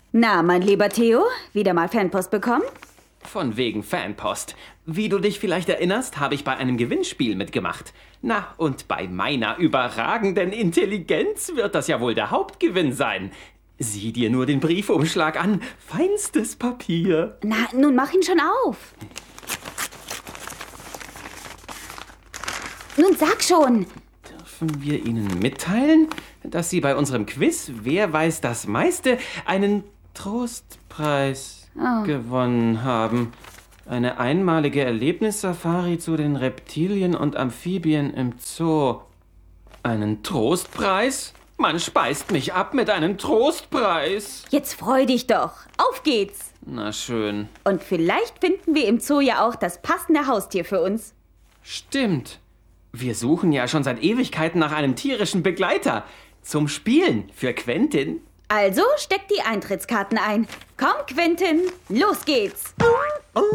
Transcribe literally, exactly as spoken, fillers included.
Na, mein lieber Theo, wieder mal Fanpost bekommen? Von wegen Fanpost. Wie du dich vielleicht erinnerst, habe ich bei einem Gewinnspiel mitgemacht. Na, und bei meiner überragenden Intelligenz wird das ja wohl der Hauptgewinn sein. Sieh dir nur den Briefumschlag an. Feinstes Papier. Na, nun mach ihn schon auf. Nun sag schon. Dürfen wir Ihnen mitteilen, dass Sie bei unserem Quiz Wer weiß das meiste einen Trostpreis oh. gewonnen haben? Eine einmalige Erlebnissafari zu den Reptilien und Amphibien im Zoo. Einen Trostpreis? Man speist mich ab mit einem Trostpreis. Jetzt freu dich doch. Auf geht's. Na schön. Und vielleicht finden wir im Zoo ja auch das passende Haustier für uns. Stimmt. Wir suchen ja schon seit Ewigkeiten nach einem tierischen Begleiter. Zum Spielen für Quentin. Also steck die Eintrittskarten ein. Komm, Quentin, los geht's. Oh.